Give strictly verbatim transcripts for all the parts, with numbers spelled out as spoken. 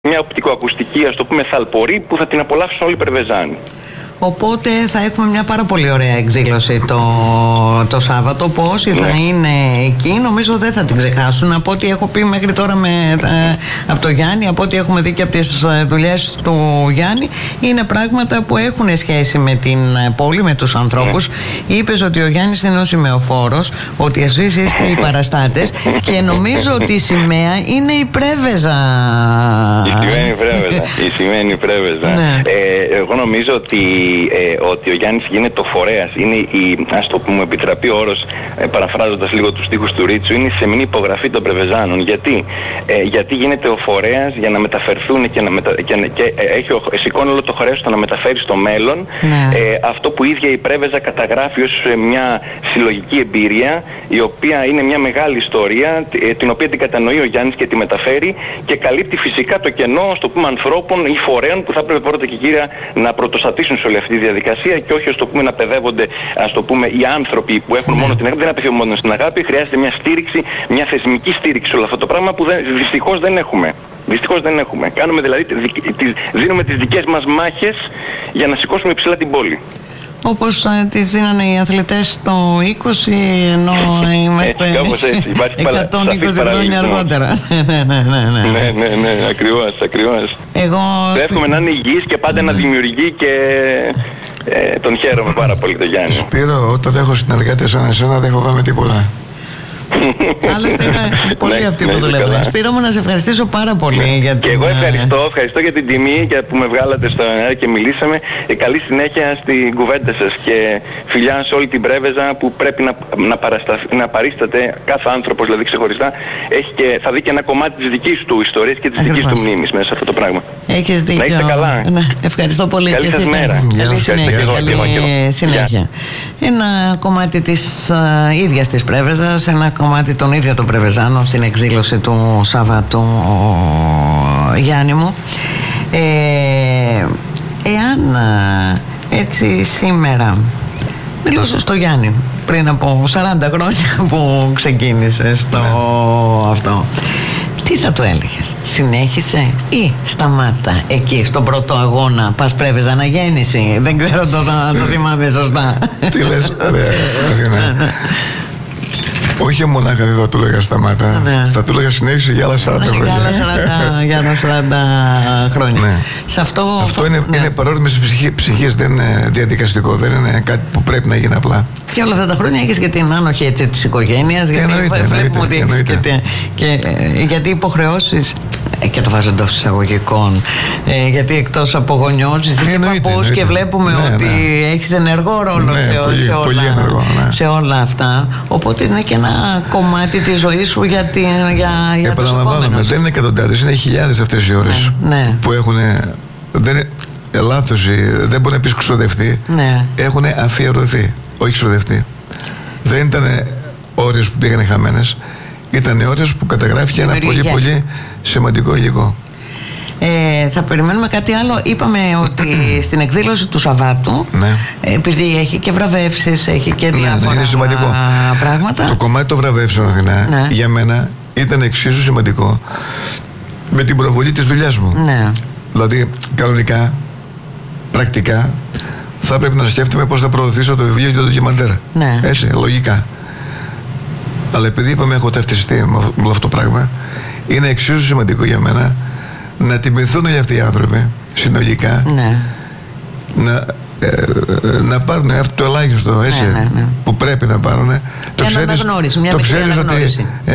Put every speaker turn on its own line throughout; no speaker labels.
μια οπτικοακουστική, ας το πούμε, θαλπορή που θα την απολαύσουν όλοι οι Πρεβεζάνοι.
Οπότε θα έχουμε μια πάρα πολύ ωραία εκδήλωση το, το Σάββατο, που όσοι ναι. θα είναι εκεί νομίζω δεν θα την ξεχάσουν. Από ό,τι έχω πει μέχρι τώρα με, ε, από το Γιάννη, από ό,τι έχουμε δει και από τις δουλειές του Γιάννη, είναι πράγματα που έχουν σχέση με την πόλη, με τους ανθρώπους. Ναι. Είπες ότι ο Γιάννης είναι ο σημεοφόρος, ότι εσείς είστε οι παραστάτες και νομίζω ότι η σημαία είναι η Πρέβεζα.
Η σημαία η Πρέβεζα. Η σημαία η Πρέβεζα. Ναι. Ε, εγώ νομίζω ότι Ε, ότι ο Γιάννης γίνεται ο φορέας, είναι η, ας το πούμε, επιτραπεί ο όρος, ε, παραφράζοντας λίγο τους στίχους του Ρίτσου, είναι η σεμνή υπογραφή των Πρεβεζάνων. Γιατί, ε, γιατί γίνεται ο φορέας για να μεταφερθούν και, να μετα, και, και ε, έχει, σηκώνει όλο το χρέος του να μεταφέρει στο μέλλον ναι. ε, αυτό που η ίδια η Πρέβεζα καταγράφει ως ε, μια συλλογική εμπειρία, η οποία είναι μια μεγάλη ιστορία, ε, την οποία την κατανοεί ο Γιάννης και τη μεταφέρει και καλύπτει φυσικά το κενό, ας το πούμε, ανθρώπων ή φορέων που θα πρέπει πρώτα και κύρια να πρωτοστατήσουν σε όλη αυτή τη διαδικασία και όχι, ας το πούμε, να παιδεύονται, ας το πούμε, οι άνθρωποι που έχουν μόνο την αγάπη. Δεν απευθύνουν μόνο στην αγάπη, χρειάζεται μια στήριξη, μια θεσμική στήριξη σε όλο αυτό το πράγμα που δυστυχώς δεν έχουμε. Δυστυχώς δεν έχουμε. Κάνουμε δηλαδή, δίνουμε τις δικές μας μάχες για να σηκώσουμε υψηλά την πόλη.
Όπως ε, τις δίνανε οι αθλητές το είκοσι, ενώ είμαστε εκατόν είκοσι χρόνια αργότερα.
ναι, ναι, ναι, ναι, ναι, ναι, ναι, ακριβώς, ακριβώς.
Εγώ...
Εύχομαι να είναι υγιής και πάντα να δημιουργεί και ε, τον χαίρομαι πάρα πολύ τον Γιάννη.
Σπύρο, όταν έχω συνεργάτες σαν εσένα δεν φοβάμαι τίποτα.
Άλλωστε είναι πολλοί αυτοί που δουλεύουν. Σπύρο μου, να σε ευχαριστήσω πάρα πολύ για την...
Και εγώ ευχαριστώ, ευχαριστώ για την τιμή και που με βγάλατε στο αέρα και μιλήσαμε. Και καλή συνέχεια στην κουβέντα σας και φιλιά σε όλη την Πρέβεζα που πρέπει να, να, να παρίσταται κάθε άνθρωπος, δηλαδή ξεχωριστά. Έχει και, θα δει και ένα κομμάτι της δικής του ιστορίας και της δικής του μνήμης μέσα σε αυτό το πράγμα.
Έχεις δίκιο.
Να είστε καλά.
Ναι, ευχαριστώ πολύ.
Καλή σας μέρα.
Καλή συνέχεια. Ένα κομμάτι της uh, ίδιας της Πρέβεζας, ένα κομμάτι των ίδιων των Πρεβεζάνων στην εκδήλωση του Σαββάτου, Γιάννη μου. Ε, εάν έτσι σήμερα μιλούσα στο Γιάννη πριν από σαράντα χρόνια που ξεκίνησε στο ναι. αυτό, τι θα του έλεγες? Συνέχισε ή σταμάτα εκεί στον πρώτο αγώνα? Πας Πρέβεζα αναγέννηση? Δεν ξέρω το, το θυμάμαι σωστά.
Τι λες ρε Αθήνα? Όχι μονάχα δεν θα του έλεγα σταμάτα, ναι. θα του έλεγα συνέχισε για άλλα σαράντα χρόνια.
Για άλλα σαράντα χρόνια.
Ναι.
Σε αυτό,
αυτό είναι, ναι. είναι παρόρμηση ψυχή, ψυχής, δεν είναι διαδικαστικό, δεν είναι κάτι που πρέπει να γίνει απλά.
Και όλα αυτά τα χρόνια έχεις και την άνοχη έτσι, της οικογένειας, γιατί
εννοείται,
βλέπουμε ότι έχεις και, και, και, γιατί υποχρεώσεις, και το βάζω εντός εισαγωγικών, ε, γιατί εκτός από γονιώσεις και παππούς και βλέπουμε ναι, ότι ναι. έχεις ενεργό ρόλο ναι, σε,
πολύ,
σε, όλα,
πολύ ενεργό, ναι.
σε όλα αυτά, οπότε είναι και ένα κομμάτι της ζωής σου για, την, για, για
επαναλαμβάνομαι, δεν είναι εκατοντάδες, είναι χιλιάδες αυτές οι ώρες
ναι, ναι.
που έχουν, δεν είναι, λάθος, δεν μπορεί να πεις ξοδευτεί,
ναι.
έχουν αφιερωθεί, όχι ξοδευτεί. Δεν ήταν ώρες που πήγανε χαμένες, ήταν ώρες που καταγράφηκε ένα πολύ πολύ σημαντικό υλικό.
Ε, θα περιμένουμε κάτι άλλο. Είπαμε ότι στην εκδήλωση του Σαββάτου, ναι. επειδή έχει και βραβεύσεις, έχει και διάφορα
ναι, ναι,
πράγματα.
Το κομμάτι των βραβεύσεων, Αθηνά, ναι. για μένα ήταν εξίσου σημαντικό με την προβολή της δουλειάς μου. Ναι. Δηλαδή, κανονικά, πρακτικά, θα πρέπει να σκέφτομαι πώς θα προωθήσω το βιβλίο και το ντοκιμαντέρ. Ναι. Έτσι, λογικά. Αλλά επειδή είπαμε, έχω ταυτιστεί με αυτό το πράγμα, είναι εξίσου σημαντικό για μένα να τιμηθούν όλοι αυτοί οι άνθρωποι συνολικά, ναι. να, ε, να πάρουν αυτό το ελάχιστο έτσι, ναι, ναι, ναι. που πρέπει να πάρουν.
Το ξέρεις,
το ξέρεις ότι ε,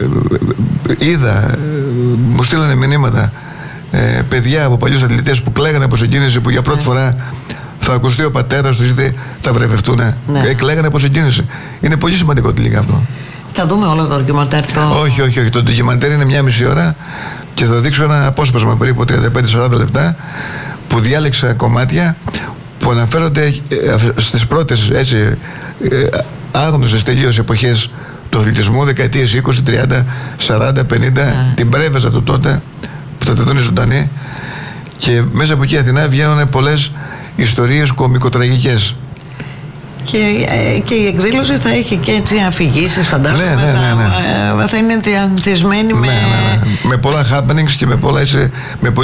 είδα, ε, μου στείλανε μηνύματα ε, παιδιά από παλιούς αθλητές που κλαίγανε από συγκίνηση, που για πρώτη ναι. φορά θα ακουστεί ο πατέρας τους γιατί θα βραβευτούν. Ναι. Ε, κλαίγανε από συγκίνηση. Είναι πολύ σημαντικό τελικά αυτό.
Θα δούμε όλο το ντοκιμαντέρ το...
Όχι, όχι, όχι. Το ντοκιμαντέρ είναι μια μισή ώρα και θα δείξω ένα απόσπασμα περίπου τριάντα πέντε με σαράντα λεπτά που διάλεξα κομμάτια που αναφέρονται στις πρώτες έτσι άγνωστες τελείως εποχές του αθλητισμού, δεκαετίες είκοσι, τριάντα, σαράντα, πενήντα, yeah. την Πρέβεζα του τότε που θα τα δουν ζωντανή, και μέσα από εκεί Αθηνά βγαίνουν πολλές ιστορίες κωμικοτραγικές.
Και, και η εκδήλωση θα έχει και έτσι αφηγήσεις, φαντάζομαι.
Ναι, ναι, ναι, ναι.
Θα, θα είναι διανθισμένη
ναι,
με...
Ναι, ναι. Με πολλά happenings και με πολλά έτσι, με